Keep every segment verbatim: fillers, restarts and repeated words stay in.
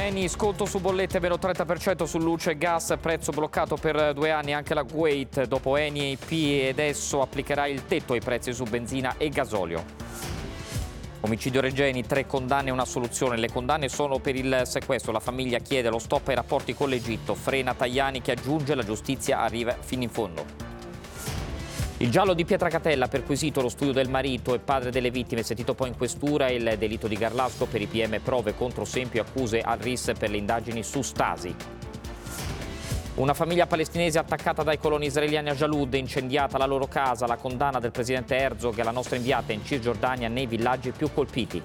Eni, sconto su bollette meno trenta per cento su luce e gas, prezzo bloccato per due anni anche la Kuwait. Dopo Eni e I P e adesso applicherà il tetto ai prezzi su benzina e gasolio. Omicidio Regeni, tre condanne e una assoluzione. Le condanne sono per il sequestro. La famiglia chiede lo stop ai rapporti con l'Egitto. Frena Tajani che aggiunge la giustizia arriva fino in fondo. Il giallo di Pietracatella, perquisito lo studio del marito e padre delle vittime, sentito poi in questura il delitto di Garlasco per I P M, prove contro Sempio, accuse al R I S per le indagini su Stasi. Una famiglia palestinese attaccata dai coloni israeliani a Jalud, incendiata la loro casa, la condanna del presidente Herzog e la nostra inviata in Cisgiordania nei villaggi più colpiti.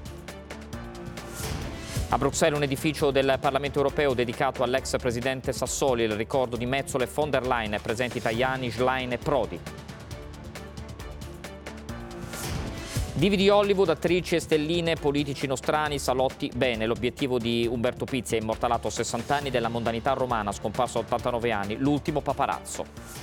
A Bruxelles un edificio del Parlamento europeo dedicato all'ex presidente Sassoli, il ricordo di Metsola e von der Leyen, presenti Tajani, Schlein e Prodi. Divi di Hollywood, attrici e stelline, politici nostrani, salotti, bene. L'obiettivo di Umberto Pizzi è immortalato a sessanta anni della mondanità romana, scomparso a ottantanove anni, l'ultimo paparazzo.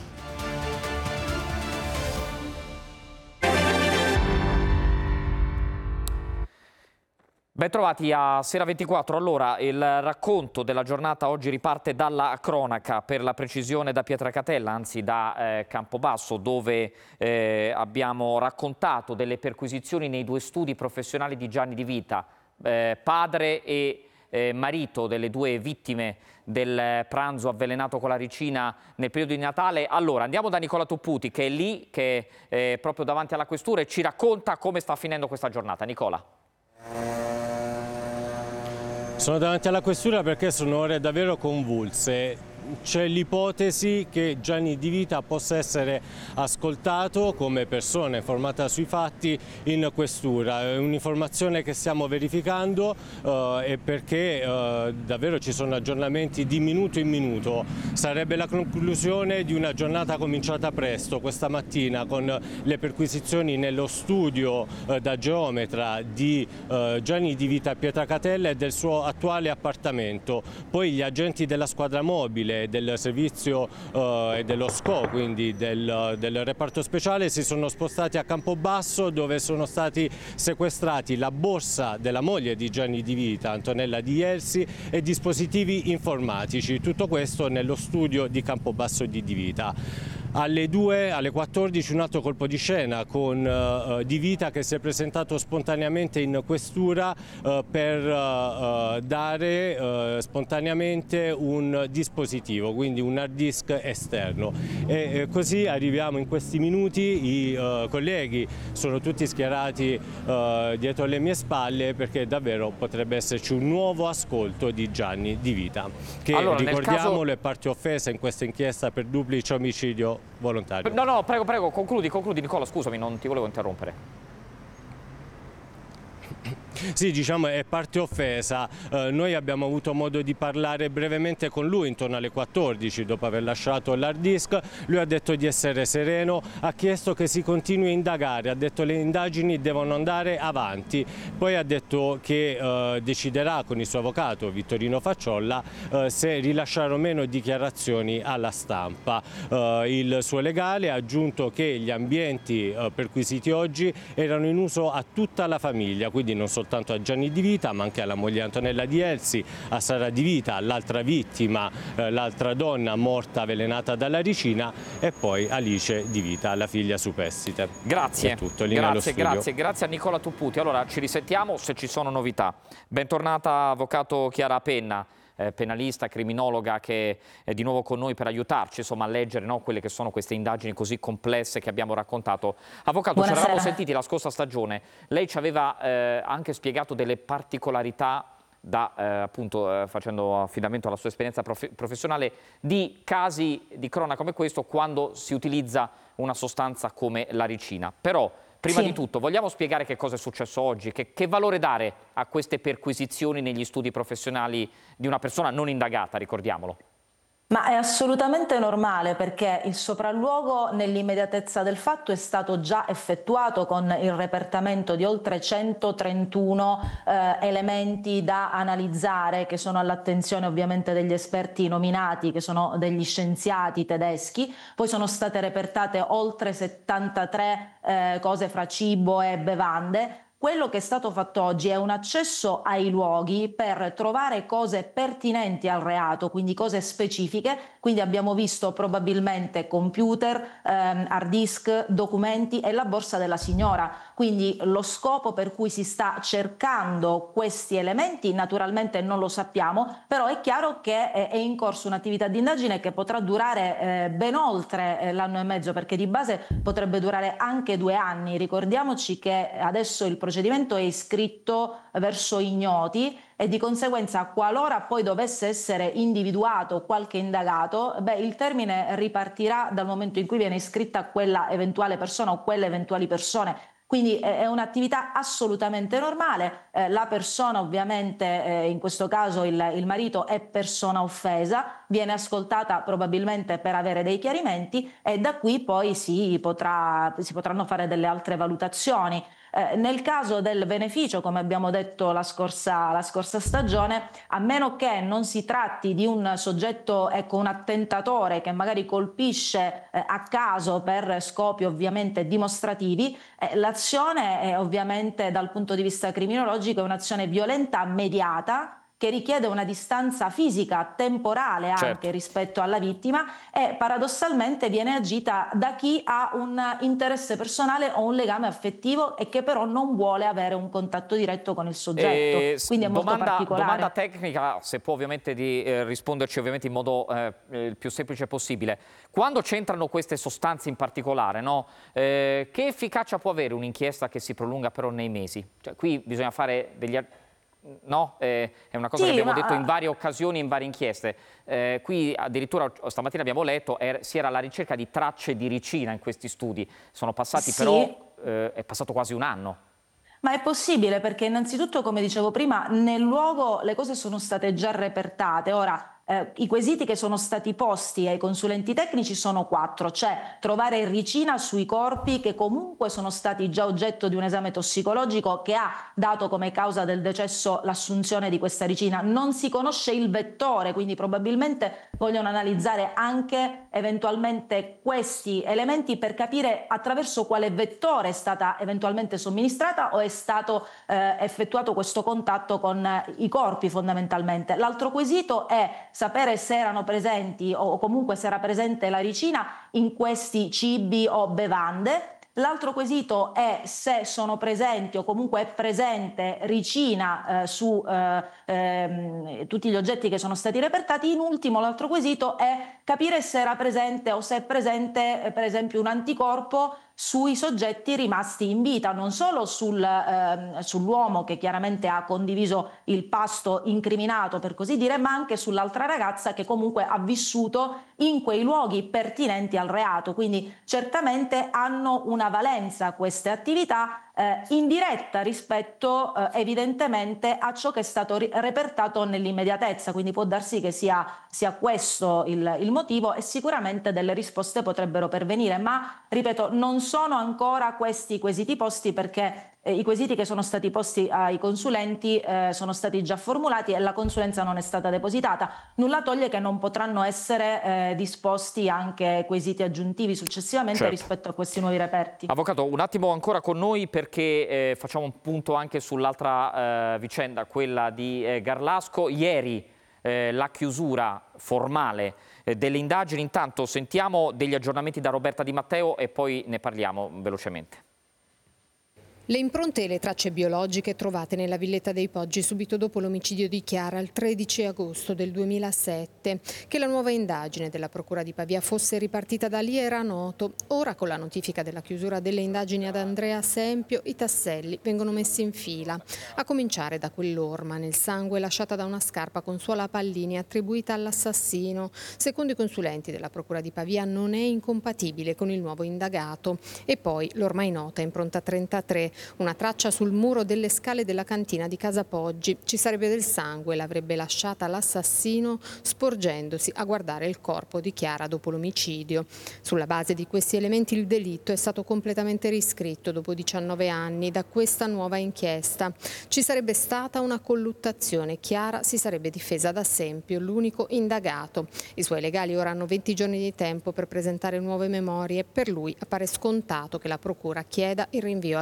Bentrovati a Sera ventiquattro. Allora, il racconto della giornata oggi riparte dalla cronaca, per la precisione da Pietracatella, anzi da eh, Campobasso, dove eh, abbiamo raccontato delle perquisizioni nei due studi professionali di Gianni Di Vita, eh, padre e eh, marito delle due vittime del pranzo avvelenato con la ricina nel periodo di Natale. Allora, andiamo da Nicola Tupputi, che è lì, che è eh, proprio davanti alla questura, e ci racconta come sta finendo questa giornata. Nicola. Sono davanti alla questura perché sono ore davvero convulse. C'è l'ipotesi che Gianni Di Vita possa essere ascoltato come persona informata sui fatti in questura. È un'informazione che stiamo verificando eh, e perché eh, davvero ci sono aggiornamenti di minuto in minuto. Sarebbe la conclusione di una giornata cominciata presto questa mattina, con le perquisizioni nello studio eh, da geometra di eh, Gianni Di Vita a Pietracatella e del suo attuale appartamento. Poi gli agenti della squadra mobile del servizio eh, e dello S C O, quindi del, del reparto speciale, si sono spostati a Campobasso, dove sono stati sequestrati la borsa della moglie di Gianni Di Vita, Antonella Di Jelsi, e dispositivi informatici. Tutto questo nello studio di Campobasso di Di Vita. Alle due, alle quattordici, un altro colpo di scena con uh, Di Vita che si è presentato spontaneamente in questura uh, per uh, dare uh, spontaneamente un dispositivo, quindi un hard disk esterno. E eh, così arriviamo in questi minuti, i uh, colleghi sono tutti schierati uh, dietro le mie spalle, perché davvero potrebbe esserci un nuovo ascolto di Gianni Di Vita, che allora, ricordiamolo caso... è parte offesa in questa inchiesta per duplice omicidio volontario. No, no, prego, prego, concludi, concludi Nicola, scusami, non ti volevo interrompere. Sì, diciamo è parte offesa. Eh, noi abbiamo avuto modo di parlare brevemente con lui intorno alle quattordici, dopo aver lasciato l'hard disk. Lui ha detto di essere sereno, ha chiesto che si continui a indagare, ha detto che le indagini devono andare avanti, poi ha detto che eh, deciderà con il suo avvocato Vittorino Facciolla eh, se rilasciare o meno dichiarazioni alla stampa. Eh, il suo legale ha aggiunto che gli ambienti eh, perquisiti oggi erano in uso a tutta la famiglia, quindi non soltanto tanto a Gianni Di Vita, ma anche alla moglie Antonella Di Jelsi, a Sara Di Vita, l'altra vittima, eh, l'altra donna morta avvelenata dalla ricina, e poi Alice Di Vita, la figlia superstite. Grazie, è tutto, grazie, grazie, grazie a Nicola Tupputi. Allora ci risentiamo se ci sono novità. Bentornata avvocato Chiara Penna, eh, penalista, criminologa, che è di nuovo con noi per aiutarci insomma a leggere, no, quelle che sono queste indagini così complesse che abbiamo raccontato. Avvocato, ci eravamo sentiti la scorsa stagione, lei ci aveva eh, anche spiegato delle particolarità da, eh, appunto, eh, facendo affidamento alla sua esperienza prof professionale, di casi di cronaca come questo, quando si utilizza una sostanza come la ricina. Però prima sì. di tutto, vogliamo spiegare che cosa è successo oggi? Che, che valore dare a queste perquisizioni negli studi professionali di una persona non indagata, ricordiamolo? Ma è assolutamente normale, perché il sopralluogo nell'immediatezza del fatto è stato già effettuato con il repertamento di oltre centotrentuno eh, elementi da analizzare, che sono all'attenzione ovviamente degli esperti nominati, che sono degli scienziati tedeschi. Poi sono state repertate oltre settantatré eh, cose fra cibo e bevande. Quello che è stato fatto oggi è un accesso ai luoghi per trovare cose pertinenti al reato, quindi cose specifiche, quindi abbiamo visto probabilmente computer, ehm, hard disk, documenti e la borsa della signora, quindi lo scopo per cui si sta cercando questi elementi naturalmente non lo sappiamo, però è chiaro che è in corso un'attività di indagine che potrà durare eh, ben oltre eh, l'anno e mezzo, perché di base potrebbe durare anche due anni. Ricordiamoci che adesso il procedimento è iscritto verso ignoti e di conseguenza qualora poi dovesse essere individuato qualche indagato, beh, il termine ripartirà dal momento in cui viene iscritta quella eventuale persona o quelle eventuali persone. Quindi è un'attività assolutamente normale, eh, la persona ovviamente, eh, in questo caso il, il marito è persona offesa, viene ascoltata probabilmente per avere dei chiarimenti e da qui poi si, potrà, si potranno fare delle altre valutazioni. Eh, nel caso del beneficio, come abbiamo detto la scorsa, la scorsa stagione, a meno che non si tratti di un soggetto, ecco, un attentatore che magari colpisce eh, a caso per scopi ovviamente dimostrativi, eh, l'azione è ovviamente dal punto di vista criminologico è un'azione violenta mediata che richiede una distanza fisica, temporale anche certo. rispetto alla vittima e paradossalmente viene agita da chi ha un interesse personale o un legame affettivo e che però non vuole avere un contatto diretto con il soggetto. E quindi è molto domanda, particolare. domanda tecnica, se può ovviamente di eh, risponderci ovviamente in modo eh, il più semplice possibile. Quando c'entrano queste sostanze in particolare, no? eh, che efficacia può avere un'inchiesta che si prolunga però nei mesi? Cioè, qui bisogna fare degli... No, eh, è una cosa sì, che abbiamo ma... detto in varie occasioni, in varie inchieste. Eh, qui addirittura stamattina abbiamo letto er, si era alla ricerca di tracce di ricina in questi studi. Sono passati sì. però, eh, è passato quasi un anno. Ma è possibile perché innanzitutto, come dicevo prima, nel luogo le cose sono state già repertate. Ora, eh, i quesiti che sono stati posti ai consulenti tecnici sono quattro, cioè trovare ricina sui corpi che comunque sono stati già oggetto di un esame tossicologico che ha dato come causa del decesso l'assunzione di questa ricina. Non si conosce il vettore, quindi probabilmente vogliono analizzare anche eventualmente questi elementi per capire attraverso quale vettore è stata eventualmente somministrata o è stato eh, effettuato questo contatto con eh, i corpi fondamentalmente. L'altro quesito è sapere se erano presenti o comunque se era presente la ricina in questi cibi o bevande. L'altro quesito è se sono presenti o comunque è presente ricina eh, su eh, ehm, tutti gli oggetti che sono stati repertati. In ultimo, l'altro quesito è capire se era presente o se è presente eh, per esempio un anticorpo sui soggetti rimasti in vita, non solo sul, eh, sull'uomo che chiaramente ha condiviso il pasto incriminato per così dire, ma anche sull'altra ragazza che comunque ha vissuto in quei luoghi pertinenti al reato. Quindi certamente hanno una valenza queste attività eh, indiretta rispetto eh, evidentemente a ciò che è stato ri- repertato nell'immediatezza, quindi può darsi che sia, sia questo il, il motivo e sicuramente delle risposte potrebbero pervenire, ma ripeto non sono ancora questi quesiti posti perché eh, i quesiti che sono stati posti ai consulenti eh, sono stati già formulati e la consulenza non è stata depositata. Nulla toglie che non potranno essere eh, disposti anche quesiti aggiuntivi successivamente certo. rispetto a questi nuovi reperti. Avvocato, un attimo ancora con noi perché eh, facciamo un punto anche sull'altra eh, vicenda, quella di eh, Garlasco. Ieri eh, la chiusura formale eh, delle indagini. Intanto sentiamo degli aggiornamenti da Roberta Di Matteo e poi ne parliamo velocemente. Le impronte e le tracce biologiche trovate nella villetta dei Poggi subito dopo l'omicidio di Chiara il tredici agosto del duemilasette. Che la nuova indagine della Procura di Pavia fosse ripartita da lì era noto. Ora, con la notifica della chiusura delle indagini ad Andrea Sempio, i tasselli vengono messi in fila. A cominciare da quell'orma nel sangue lasciata da una scarpa con suola Pallini attribuita all'assassino. Secondo i consulenti della Procura di Pavia non è incompatibile con il nuovo indagato. E poi l'ormai nota impronta trentatré. Una traccia sul muro delle scale della cantina di Casa Poggi. Ci sarebbe del sangue, l'avrebbe lasciata l'assassino sporgendosi a guardare il corpo di Chiara dopo l'omicidio. Sulla base di questi elementi il delitto è stato completamente riscritto dopo diciannove anni da questa nuova inchiesta. Ci sarebbe stata una colluttazione. Chiara si sarebbe difesa da Sempio, l'unico indagato. I suoi legali ora hanno venti giorni di tempo per presentare nuove memorie. Per lui appare scontato che la procura chieda il rinvio a giudizio.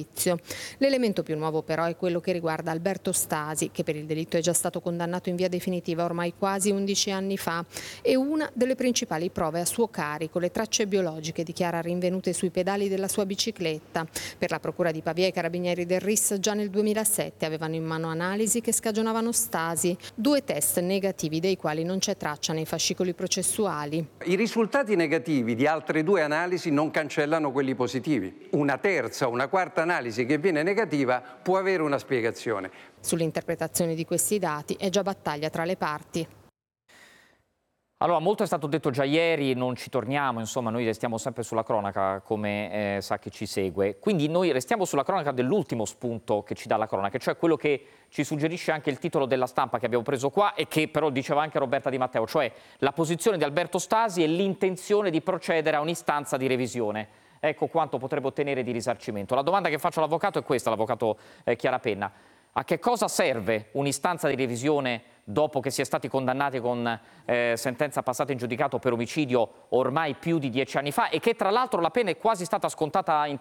giudizio. L'elemento più nuovo però è quello che riguarda Alberto Stasi, che per il delitto è già stato condannato in via definitiva ormai quasi undici anni fa, e una delle principali prove a suo carico, le tracce biologiche di Chiara rinvenute sui pedali della sua bicicletta. Per la Procura di Pavia i carabinieri del R I S già nel duemilasette avevano in mano analisi che scagionavano Stasi, due test negativi dei quali non c'è traccia nei fascicoli processuali. I risultati negativi di altre due analisi non cancellano quelli positivi. Una terza o una quarta analisi che viene negativa può avere una spiegazione. Sull'interpretazione di questi dati è già battaglia tra le parti. Allora, molto è stato detto già ieri, non ci torniamo, insomma, noi restiamo sempre sulla cronaca, come eh, sa chi ci segue. Quindi noi restiamo sulla cronaca dell'ultimo spunto che ci dà la cronaca, cioè quello che ci suggerisce anche il titolo della Stampa che abbiamo preso qua e che però diceva anche Roberta Di Matteo, cioè la posizione di Alberto Stasi e l'intenzione di procedere a un'istanza di revisione. Ecco quanto potrebbe ottenere di risarcimento. La domanda che faccio all'avvocato è questa, l'avvocato eh, Chiara Penna. A che cosa serve un'istanza di revisione dopo che si è stati condannati con eh, sentenza passata in giudicato per omicidio ormai più di dieci anni fa e che tra l'altro la pena è quasi stata scontata in